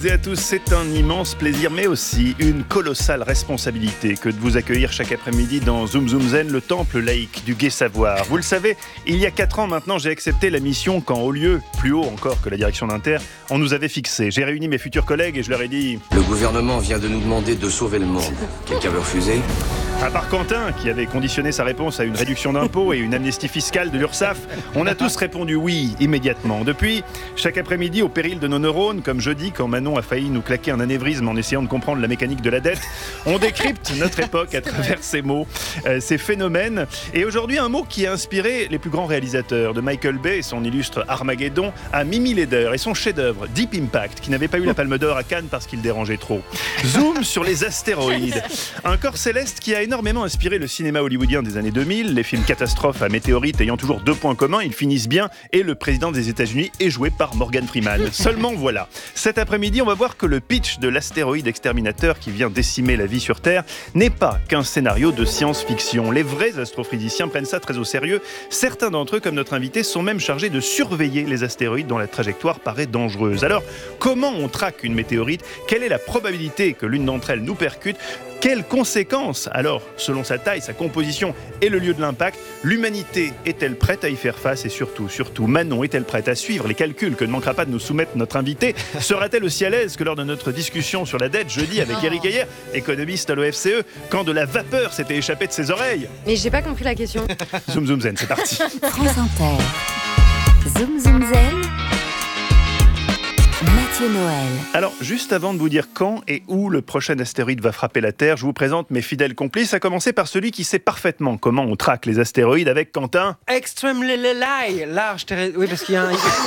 Et à tous, c'est un immense plaisir, mais aussi une colossale responsabilité que de vous accueillir chaque après-midi dans Zoom Zoom Zen, le temple laïque du gai savoir. Vous le savez, il y a 4 ans maintenant, j'ai accepté la mission quand, au lieu, plus haut encore que la direction d'Inter, on nous avait fixé. J'ai réuni mes futurs collègues et je leur ai dit... Le gouvernement vient de nous demander de sauver le monde. Quelqu'un veut refuser ? À part Quentin, qui avait conditionné sa réponse à une réduction d'impôts et une amnistie fiscale de l'URSSAF, on a tous répondu oui, immédiatement. Depuis, chaque après-midi, au péril de nos neurones, comme jeudi, quand Manon a failli nous claquer un anévrisme en essayant de comprendre la mécanique de la dette, on décrypte notre époque à travers ces mots, ces phénomènes. Et aujourd'hui, un mot qui a inspiré les plus grands réalisateurs, de Michael Bay et son illustre Armageddon, à Mimi Leder et son chef-d'œuvre Deep Impact, qui n'avait pas eu la Palme d'Or à Cannes parce qu'il dérangeait trop. Zoom sur les astéroïdes. Un corps céleste qui a énormément inspiré le cinéma hollywoodien des années 2000, les films catastrophes à météorites ayant toujours 2 points communs, ils finissent bien et le président des États-Unis est joué par Morgan Freeman. Seulement voilà, cet après-midi, on va voir que le pitch de l'astéroïde exterminateur qui vient décimer la vie sur Terre n'est pas qu'un scénario de science-fiction. Les vrais astrophysiciens prennent ça très au sérieux. Certains d'entre eux, comme notre invité, sont même chargés de surveiller les astéroïdes dont la trajectoire paraît dangereuse. Alors, comment on traque une météorite ? Quelle est la probabilité que l'une d'entre elles nous percute ? Quelles conséquences, alors, selon sa taille, sa composition et le lieu de l'impact, l'humanité est-elle prête à y faire face ? Et surtout, Manon est-elle prête à suivre les calculs que ne manquera pas de nous soumettre notre invité ? Sera-t-elle aussi à l'aise que lors de notre discussion sur la dette jeudi avec Éric Heyer, économiste à l'OFCE, quand de la vapeur s'était échappée de ses oreilles ? Mais j'ai pas compris la question. Zoom Zoom Zen, c'est parti. France Inter. Zoom Zoom Zen. Mathieu Noël. Alors, juste avant de vous dire quand et où le prochain astéroïde va frapper la Terre, je vous présente mes fidèles complices, à commencer par celui qui sait parfaitement comment on traque les astéroïdes avec Quentin. Extremely large. Oui, parce qu'il y a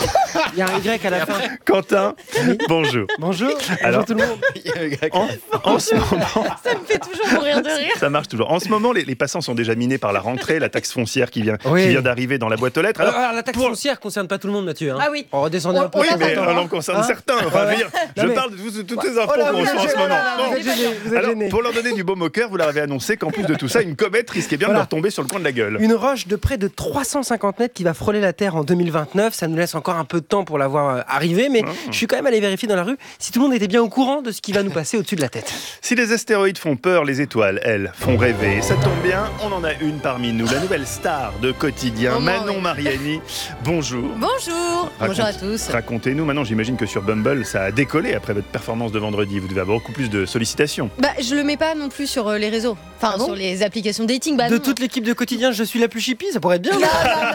un Y à la fin. Quentin, bonjour. Bonjour. Alors, Bonjour tout le monde. Il y a un Y à la fin. En ce moment... Ça me fait toujours mourir de rire. Ça marche toujours. En ce moment, les passants sont déjà minés par la rentrée, la taxe foncière qui vient d'arriver dans la boîte aux lettres. Alors, la taxe foncière ne concerne pas tout le monde, Mathieu. Hein. Ah oui. On redescendait un peu. Oui, mais elle en concerne certains. Enfin, je veux dire, je parle de toutes ces infos qu'on reçoit en ce moment. Vous êtes Alors, gêné. pour leur donner du baume au cœur, vous leur avez annoncé qu'en plus de tout ça, une comète risquait bien de leur tomber sur le coin de la gueule. Une roche de près de 350 mètres qui va frôler la Terre en 2029. Ça nous laisse encore un peu de temps pour la voir arriver, mais je suis quand même allé vérifier dans la rue si tout le monde était bien au courant de ce qui va nous passer au-dessus de la tête. Si les astéroïdes font peur, les étoiles, elles, font rêver. Et ça tombe bien, on en a une parmi nous, la nouvelle star de Quotidien, Manon Mariani. Bonjour. Bonjour. Bonjour à tous. Racontez-nous, maintenant j'imagine que sur Bumble, ça a décollé après votre performance de vendredi. Vous devez avoir beaucoup plus de sollicitations. Je le mets pas non plus sur les réseaux. Enfin, sur les applications dating. De toute l'équipe de Quotidien, je suis la plus chippie, ça pourrait être bien.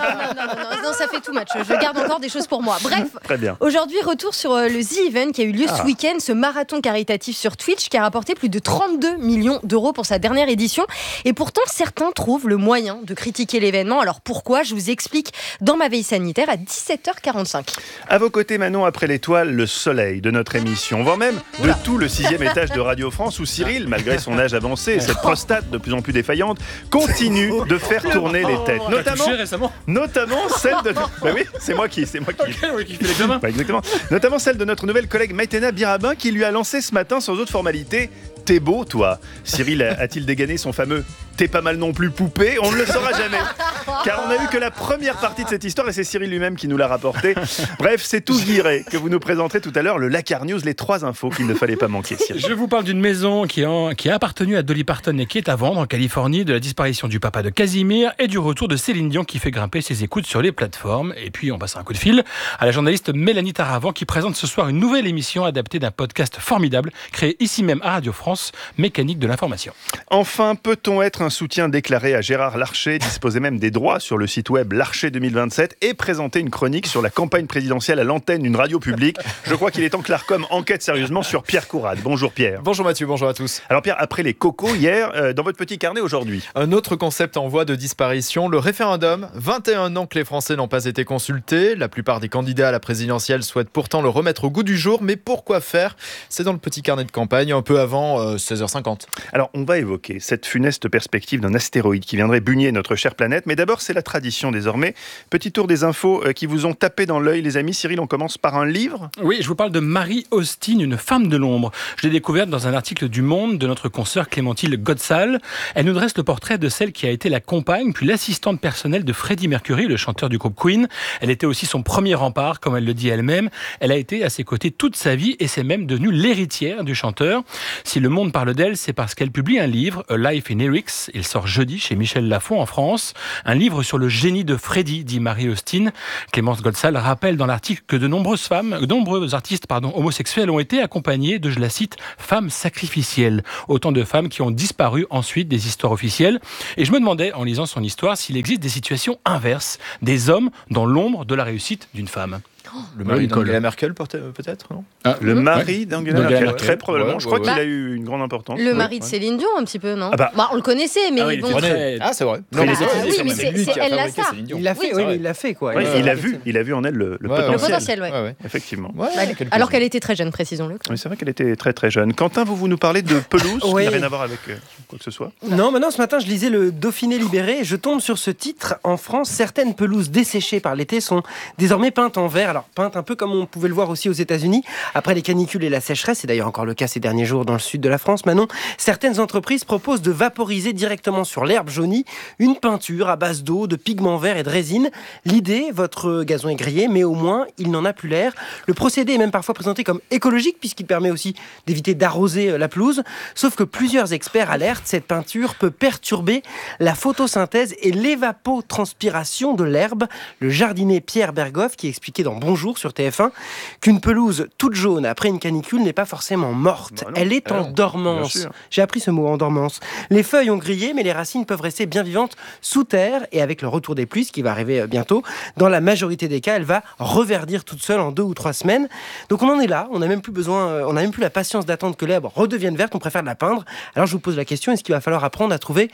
Non, ça fait too much. Je garde encore des choses pour moi. Bref, très bien. Aujourd'hui, retour sur le The Event qui a eu lieu ce week-end, ce marathon caritatif sur Twitch qui a rapporté plus de 32 millions d'euros pour sa dernière édition. Et pourtant, certains trouvent le moyen de critiquer l'événement. Alors pourquoi ? Je vous explique dans ma veille sanitaire à 17h45. À vos côtés, Manon, après l'étoile, le soleil de notre émission, voire même de tout le 6e étage de Radio France où Cyril, malgré son âge avancé et cette prostate de plus en plus défaillante, continue de faire tourner les têtes. Notamment celle de... oui, c'est moi qui fais l'examen. Exactement. Notamment celle de notre nouvelle collègue Maïtena Birabin qui lui a lancé ce matin sans autre formalité. T'es beau, toi. Cyril a-t-il dégainé son fameux « T'es pas mal non plus, poupée ?» On ne le saura jamais. Car on n'a eu que la première partie de cette histoire et c'est Cyril lui-même qui nous l'a rapporté. Bref, c'est tout guiré que vous nous présenterez tout à l'heure, le Lakar News, les 3 infos qu'il ne fallait pas manquer. Cyril. Je vous parle d'une maison qui a appartenu à Dolly Parton et qui est à vendre en Californie, de la disparition du papa de Casimir et du retour de Céline Dion qui fait grimper ses écoutes sur les plateformes. Et puis on passe un coup de fil à la journaliste Mélanie Taravant qui présente ce soir une nouvelle émission adaptée d'un podcast formidable créé ici même à Radio France, Mécanique de l'information. Enfin, peut-on être un soutien déclaré à Gérard Larcher, disposer même des droits sur le site web Larcher 2027 et présenter une chronique sur la campagne présidentielle à l'antenne d'une radio publique ? Je crois qu'il est temps que l'Arcom enquête sérieusement sur Pierre Courade. Bonjour Pierre. Bonjour Mathieu, bonjour à tous. Alors Pierre, après les cocos hier, dans votre petit carnet aujourd'hui. Un autre concept en voie de disparition, le référendum. 21 ans que les Français n'ont pas été consultés. La plupart des candidats à la présidentielle souhaitent pourtant le remettre au goût du jour. Mais pourquoi faire ? C'est dans le petit carnet de campagne, un peu avant avant 16h50. Alors, on va évoquer cette funeste perspective d'un astéroïde qui viendrait bugner notre chère planète. Mais d'abord, c'est la tradition désormais. Petit tour des infos qui vous ont tapé dans l'œil, les amis. Cyril, on commence par un livre. Oui, je vous parle de Mary Austin, une femme de l'ombre. Je l'ai découverte dans un article du Monde de notre consoeur Clémentine Godsall. Elle nous dresse le portrait de celle qui a été la compagne puis l'assistante personnelle de Freddie Mercury, le chanteur du groupe Queen. Elle était aussi son premier rempart, comme elle le dit elle-même. Elle a été à ses côtés toute sa vie et c'est même devenue l'héritière du chanteur. Si le Monde parle d'elle, c'est parce qu'elle publie un livre, A Life in Lyrics. Il sort jeudi chez Michel Lafon en France. Un livre sur le génie de Freddie, dit Mary Austin. Clémence Godsall rappelle dans l'article que de nombreux artistes homosexuels ont été accompagnés de, je la cite, femmes sacrificielles. Autant de femmes qui ont disparu ensuite des histoires officielles. Et je me demandais, en lisant son histoire, s'il existe des situations inverses, des hommes dans l'ombre de la réussite d'une femme. Le mari d'Angela Merkel, peut-être, non ? Le mari d'Angela Merkel, très probablement. Ouais, je crois ouais, qu'il a eu une grande importance. Le mari de Céline Dion, un petit peu, non ? Bah, on le connaissait, mais il bon. était très... Ah, c'est vrai. Non, mais oui, mais c'est elle la star. Il l'a fait, oui, mais il l'a fait, quoi. Oui, il a vu en elle le potentiel. Le potentiel, ouais. Ouais. Effectivement. Ouais, Alors qu'elle était très jeune, précisons-le. Oui, c'est vrai qu'elle était très très jeune. Quentin, vous nous parlez de pelouse, qui Oui. n'a rien à voir avec quoi que ce soit. Non, maintenant, ce matin, je lisais le Dauphiné libéré et je tombe sur ce titre. En France, certaines pelouses desséchées par l'été sont désormais peintes en vert. Alors, peintes un peu comme on pouvait le voir aussi aux États-Unis. Après les canicules et la sécheresse, c'est d'ailleurs encore le cas ces derniers jours dans le sud de la France, Manon, certaines entreprises proposent de vaporiser directement sur l'herbe jaunie une peinture à base d'eau, de pigments verts et de résine. L'idée, votre gazon est grillé, mais au moins, il n'en a plus l'air. Le procédé est même parfois présenté comme écologique, puisqu'il permet aussi d'éviter d'arroser la pelouse. Sauf que plusieurs experts alertent, cette peinture peut perturber la photosynthèse et l'évapotranspiration de l'herbe. Le jardinier Pierre Bergoff, qui expliquait dans Bonjour sur TF1 qu'une pelouse toute jaune après une canicule n'est pas forcément morte. Bah non, elle est en dormance. J'ai appris ce mot, en dormance. Les feuilles ont grillé, mais les racines peuvent rester bien vivantes sous terre. Et avec le retour des pluies, ce qui va arriver bientôt, dans la majorité des cas, elle va reverdir toute seule en 2 ou 3 semaines. Donc on en est là. On n'a même plus la patience d'attendre que l'herbe redevienne verte. On préfère la peindre. Alors je vous pose la question, est-ce qu'il va falloir apprendre à trouver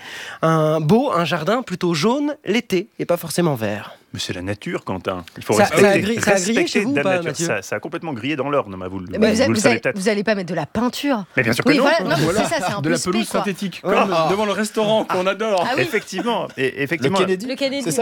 un jardin plutôt jaune l'été et pas forcément vert ? Mais c'est la nature, Quentin. Il faut Ça a respecter grillé chez vous ou Dame pas, Nature. Mathieu ? Ça a complètement grillé dans l'Orne, vous le Mais savez peut-être. vous allez pas mettre de la peinture. Mais bien sûr que Oui, non. voilà. Non, mais c'est ça, c'est un de peu la spé, pelouse quoi. synthétique, comme devant le restaurant qu'on adore. Ah oui. Effectivement. Le Kennedy. C'est ça.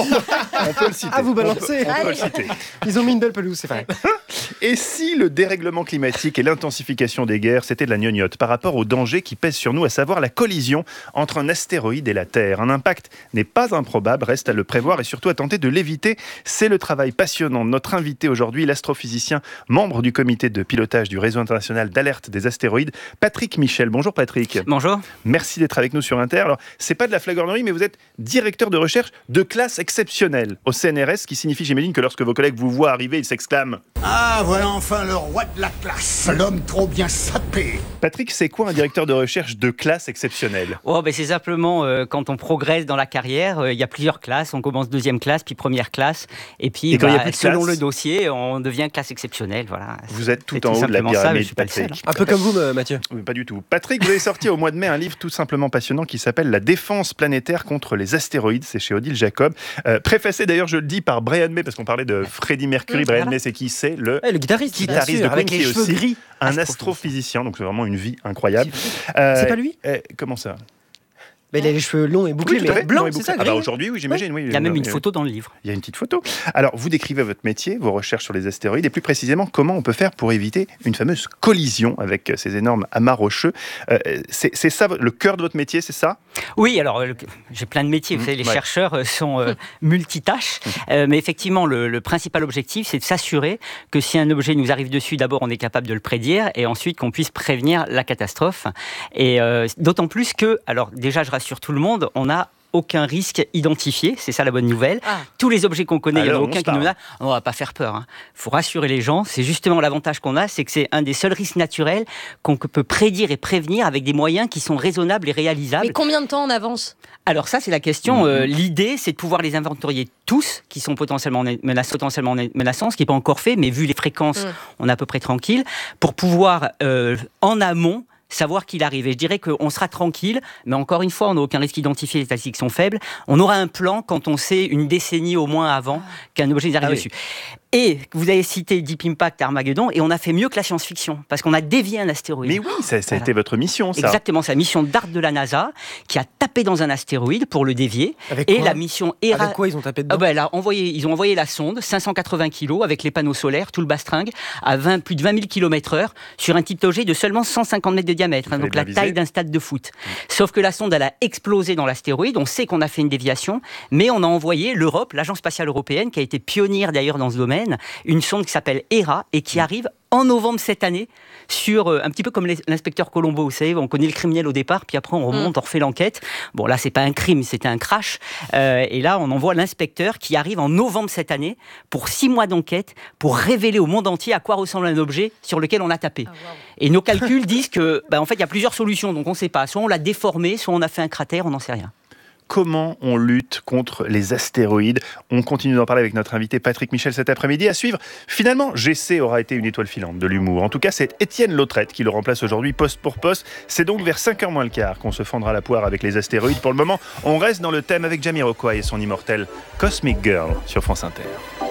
On peut le citer. Ah, vous balancez. On peut le citer. Ils ont mis une belle pelouse, c'est vrai. Et si le dérèglement climatique et l'intensification des guerres, c'était de la gnognotte par rapport aux dangers qui pèsent sur nous, à savoir la collision entre un astéroïde et la Terre. Un impact n'est pas improbable, reste à le prévoir et surtout à tenter de l'éviter. C'est le travail passionnant de notre invité aujourd'hui, l'astrophysicien, membre du comité de pilotage du réseau international d'alerte des astéroïdes, Patrick Michel. Bonjour Patrick. Bonjour. Merci d'être avec nous sur Inter. Alors, c'est pas de la flagornerie, mais vous êtes directeur de recherche de classe exceptionnelle au CNRS, ce qui signifie, j'imagine, que lorsque vos collègues vous voient arriver, ils s'exclament « Ah, voilà enfin le roi de la classe, l'homme trop bien sapé !» Patrick, c'est quoi un directeur de recherche de classe exceptionnelle ? C'est simplement quand on progresse dans la carrière, il y a plusieurs classes. On commence 2e classe, puis 1re classe. Et puis, quand il y a plus de selon classe, le dossier, on devient classe exceptionnelle. Voilà. Vous êtes tout C'est en haut de la simplement ça, mais pyramide, je suis pas le seul, Patrick. Un peu comme vous, Mathieu. Oui, pas du tout. Patrick, vous avez sorti au mois de mai un livre tout simplement passionnant qui s'appelle La défense planétaire contre les astéroïdes. C'est chez Odile Jacob. Préfacé d'ailleurs, je le dis, par Brian May, parce qu'on parlait de Freddie Mercury. Brian May, c'est qui ? C'est le guitariste de Queen, avec les qui est cheveux aussi gris. un astrophysicien. Donc c'est vraiment une vie incroyable. C'est pas lui ? Comment ça ? Il a les cheveux longs et bouclés, Oui, tout à mais fait. blancs, Non, mais c'est bouclés. ça, gris ? Aujourd'hui, oui, j'imagine. Oui, Il y a même une photo dans le livre. Il y a une petite photo. Alors, vous décrivez votre métier, vos recherches sur les astéroïdes, et plus précisément, comment on peut faire pour éviter une fameuse collision avec ces énormes amas rocheux. C'est ça, le cœur de votre métier, c'est ça ? Oui, alors j'ai plein de métiers. Vous savez, les chercheurs sont multitâches. Mais effectivement, le principal objectif, c'est de s'assurer que si un objet nous arrive dessus, d'abord, on est capable de le prédire, et ensuite qu'on puisse prévenir la catastrophe. Et d'autant plus que, alors déjà, je rassure tout le monde, on n'a aucun risque identifié, c'est ça la bonne nouvelle. Tous les objets qu'on connaît, il n'y en a aucun qui nous a. On ne va pas faire peur. Il faut rassurer les gens. C'est justement l'avantage qu'on a, c'est que c'est un des seuls risques naturels qu'on peut prédire et prévenir avec des moyens qui sont raisonnables et réalisables. Mais combien de temps en avance ? Alors ça, c'est la question. L'idée, c'est de pouvoir les inventorier tous, qui sont potentiellement menaçants, ce qui n'est pas encore fait, mais vu les fréquences, on est à peu près tranquille, pour pouvoir, en amont, savoir qu'il arrive. Et je dirais qu'on sera tranquille, mais encore une fois, on n'a aucun risque identifié, les statistiques sont faibles. On aura un plan quand on sait une décennie au moins avant qu'un objet nous arrive dessus. Et vous avez cité Deep Impact, Armageddon, et on a fait mieux que la science-fiction, parce qu'on a dévié un astéroïde. Mais oui, ça a été votre mission, ça. Exactement, c'est la mission DART de la NASA qui a tapé dans un astéroïde pour le dévier. Avec et quoi la mission ERA... Avec quoi ils ont tapé dedans? Ils ont envoyé la sonde, 580 kg, avec les panneaux solaires, tout le bastringue, à plus de 20 000 km/h, sur un type objet de seulement 150 mètres de diamètre, donc la taille d'un stade de foot. Sauf que la sonde, elle a explosé dans l'astéroïde, on sait qu'on a fait une déviation, mais on a envoyé l'Europe, l'Agence spatiale européenne, qui a été pionnière d'ailleurs dans ce domaine, une sonde qui s'appelle ERA et qui arrive en novembre cette année, sur un petit peu comme l'inspecteur Colombo, vous savez, on connaît le criminel au départ, puis après on remonte, on refait l'enquête. Bon, là, c'est pas un crime, c'était un crash. Et là, on envoie l'inspecteur qui arrive en novembre cette année pour 6 mois d'enquête, pour révéler au monde entier à quoi ressemble un objet sur lequel on a tapé. Et nos calculs disent que, en fait, il y a plusieurs solutions, donc on ne sait pas. Soit on l'a déformé, soit on a fait un cratère, on n'en sait rien. Comment on lutte contre les astéroïdes? On continue d'en parler avec notre invité Patrick Michel cet après-midi. À suivre, finalement, GC aura été une étoile filante de l'humour. En tout cas, c'est Étienne Lautrette qui le remplace aujourd'hui poste pour poste. C'est donc vers 5h moins le quart qu'on se fendra la poire avec les astéroïdes. Pour le moment, on reste dans le thème avec Jamiroquai et son immortel Cosmic Girl sur France Inter.